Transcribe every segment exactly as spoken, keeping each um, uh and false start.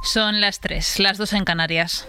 Son las tres, las dos en Canarias.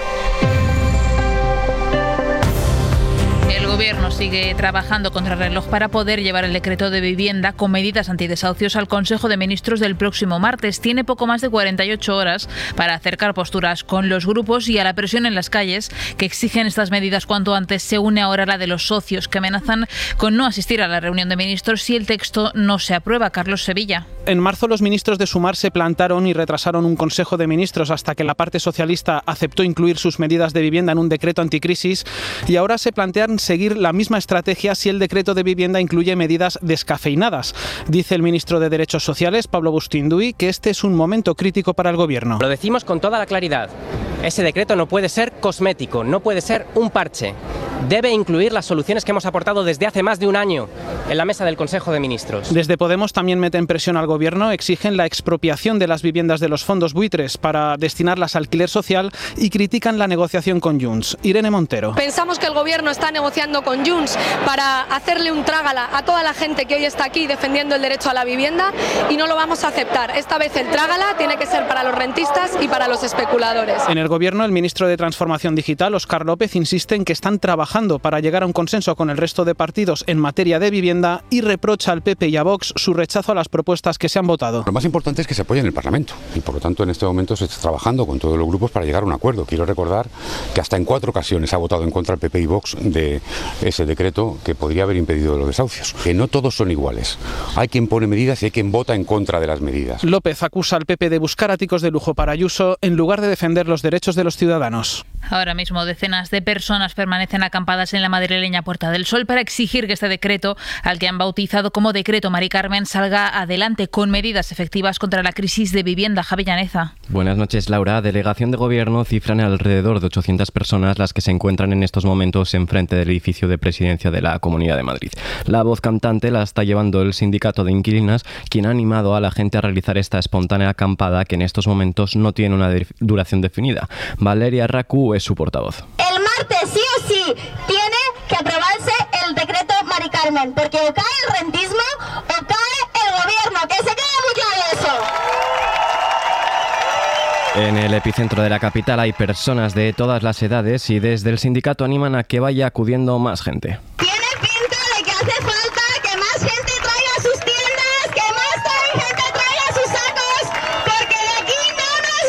El Gobierno sigue trabajando contra el reloj para poder llevar el decreto de vivienda con medidas antidesahucios al Consejo de Ministros del próximo martes. Tiene poco más de cuarenta y ocho horas para acercar posturas con los grupos y a la presión en las calles que exigen estas medidas cuanto antes. Se une ahora la de los socios que amenazan con no asistir a la reunión de ministros si el texto no se aprueba. Carlos Sevilla. En marzo los ministros de Sumar se plantaron y retrasaron un Consejo de Ministros hasta que la parte socialista aceptó incluir sus medidas de vivienda en un decreto anticrisis y ahora se plantean seguir la misma estrategia si el decreto de vivienda incluye medidas descafeinadas. Dice el ministro de Derechos Sociales, Pablo Bustinduy, que este es un momento crítico para el Gobierno. Lo decimos con toda la claridad. Ese decreto no puede ser cosmético, no puede ser un parche. Debe incluir las soluciones que hemos aportado desde hace más de un año en la mesa del Consejo de Ministros. Desde Podemos también meten presión al Gobierno, exigen la expropiación de las viviendas de los fondos buitres para destinarlas a alquiler social y critican la negociación con Junts. Irene Montero. Pensamos que el Gobierno está negociando con Junts para hacerle un trágala a toda la gente que hoy está aquí defendiendo el derecho a la vivienda y no lo vamos a aceptar. Esta vez el trágala tiene que ser para los rentistas y para los especuladores. En el Gobierno, el ministro de Transformación Digital, Óscar López, insiste en que están trabajando para llegar a un consenso con el resto de partidos en materia de vivienda y reprocha al P P y a Vox su rechazo a las propuestas que se han votado. Lo más importante es que se apoye en el Parlamento y por lo tanto en este momento se está trabajando con todos los grupos para llegar a un acuerdo. Quiero recordar que hasta en cuatro ocasiones ha votado en contra el P P y Vox de ese decreto que podría haber impedido los desahucios. Que no todos son iguales. Hay quien pone medidas y hay quien vota en contra de las medidas. López acusa al P P de buscar áticos de lujo para Ayuso en lugar de defender los derechos de los ciudadanos. Ahora mismo decenas de personas permanecen acampadas en la madrileña Puerta del Sol para exigir que este decreto, al que han bautizado como Decreto Mari Carmen, salga adelante con medidas efectivas contra la crisis de vivienda. Javi Llaneza. Buenas noches, Laura. Delegación de Gobierno cifran alrededor de ochocientas personas las que se encuentran en estos momentos enfrente del edificio de presidencia de la Comunidad de Madrid. La voz cantante la está llevando el sindicato de inquilinas, quien ha animado a la gente a realizar esta espontánea acampada que en estos momentos no tiene una de- duración definida. Valeria Racú es su portavoz. El martes sí o sí tiene que aprobarse el decreto Mari Carmen, porque o cae el rentismo o cae el Gobierno, que se quede muy claro eso. En el epicentro de la capital hay personas de todas las edades y desde el sindicato animan a que vaya acudiendo más gente. Tiene pinta de que hace falta que más gente traiga sus tiendas, que más gente traiga sus sacos, porque de aquí no nos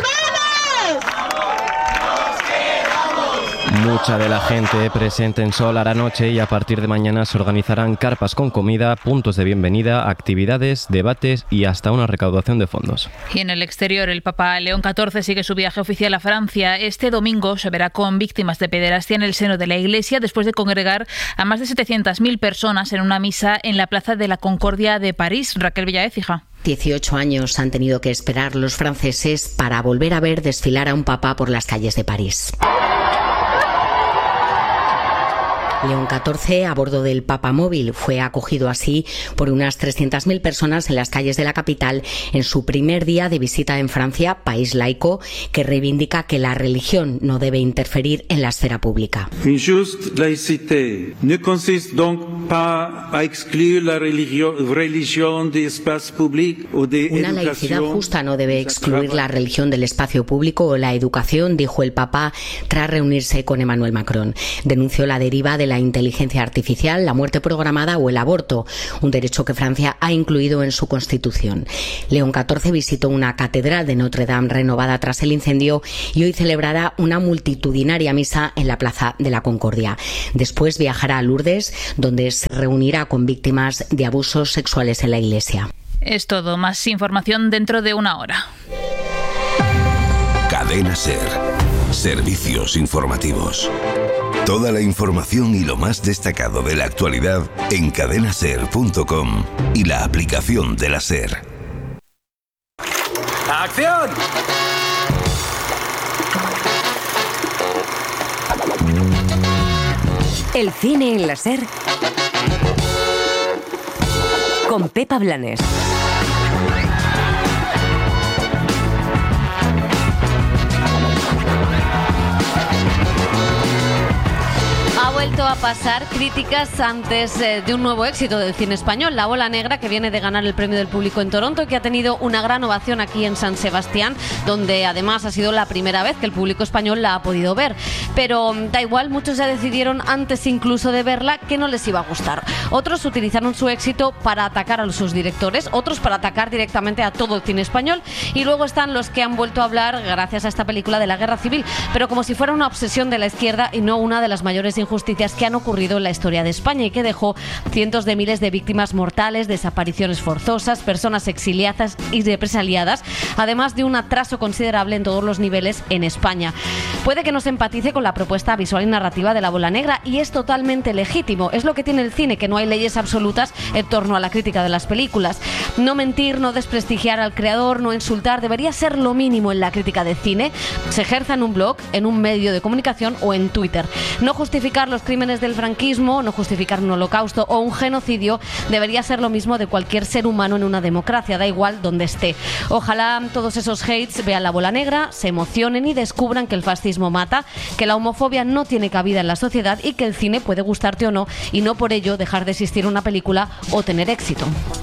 vamos. Mucha de la gente presente en Sol hará noche y a partir de mañana se organizarán carpas con comida, puntos de bienvenida, actividades, debates y hasta una recaudación de fondos. Y en el exterior, el Papa León catorce sigue su viaje oficial a Francia. Este domingo se verá con víctimas de pederastia en el seno de la Iglesia después de congregar a más de setecientas mil personas en una misa en la Plaza de la Concordia de París. Raquel Villaécija. dieciocho años han tenido que esperar los franceses para volver a ver desfilar a un papa por las calles de París. León catorce, a bordo del Papamóvil, fue acogido así por unas trescientas mil personas en las calles de la capital en su primer día de visita en Francia, país laico que reivindica que la religión no debe interferir en la esfera pública. Une juste laïcité ne consiste donc pas à exclure la religión de espace public o de educación. Una laicidad justa no debe excluir la religión del espacio público o la educación, dijo el Papa tras reunirse con Emmanuel Macron. Denunció la deriva de la inteligencia artificial, la muerte programada o el aborto, un derecho que Francia ha incluido en su constitución. León catorce visitó una catedral de Notre Dame renovada tras el incendio y hoy celebrará una multitudinaria misa en la Plaza de la Concordia. Después viajará a Lourdes, donde se reunirá con víctimas de abusos sexuales en la Iglesia. Es todo. Más información dentro de una hora. Cadena SER. Servicios informativos. Toda la información y lo más destacado de la actualidad en cadena ser punto com y la aplicación de la SER. ¡Acción! El cine en la SER con Pepa Blanes. Ha vuelto a pasar críticas antes eh, de un nuevo éxito del cine español, La Bola Negra, que viene de ganar el premio del público en Toronto y que ha tenido una gran ovación aquí en San Sebastián, donde además ha sido la primera vez que el público español la ha podido ver. Pero da igual, muchos ya decidieron antes incluso de verla que no les iba a gustar. Otros utilizaron su éxito para atacar a sus directores, otros para atacar directamente a todo el cine español, y luego están los que han vuelto a hablar gracias a esta película de la guerra civil, pero como si fuera una obsesión de la izquierda y no una de las mayores injusticias que han ocurrido en la historia de España y que dejó cientos de miles de víctimas mortales, desapariciones forzosas, personas exiliadas y represaliadas, además de un atraso considerable en todos los niveles en España. Puede que no se empatice con la propuesta visual y narrativa de La Bola Negra, y es totalmente legítimo. Es lo que tiene el cine, que no hay leyes absolutas en torno a la crítica de las películas. No mentir, no desprestigiar al creador, no insultar, debería ser lo mínimo en la crítica de cine, se ejerza en un blog, en un medio de comunicación o en Twitter. No justificar los crímenes del franquismo, no justificar un holocausto o un genocidio debería ser lo mismo de cualquier ser humano en una democracia, da igual donde esté. Ojalá todos esos hates vean La Bola Negra, se emocionen y descubran que el fascismo mata, que la homofobia no tiene cabida en la sociedad y que el cine puede gustarte o no, y no por ello dejar de existir una película o tener éxito.